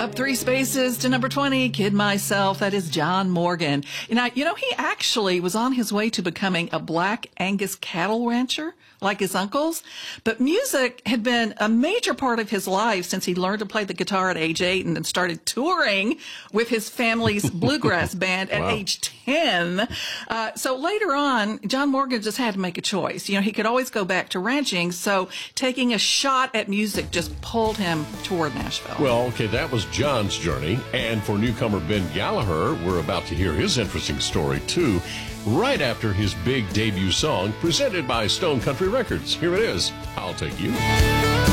Up 3 spaces to number 20, Kid Myself. That is John Morgan. And he actually was on his way to becoming a black Angus cattle rancher like his uncles. But music had been a major part of his life since he learned to play the guitar at age 8 and then started touring with his family's bluegrass band at age 10. So later on, John Morgan just had to make a choice. He could always go back to ranching, so taking a shot at music just pulled him toward Nashville. Well, okay, that was John's journey. And for newcomer Ben Gallagher, we're about to hear his interesting story, too, right after his big debut song presented by Stone Country Records. Here it is, I'll Take You.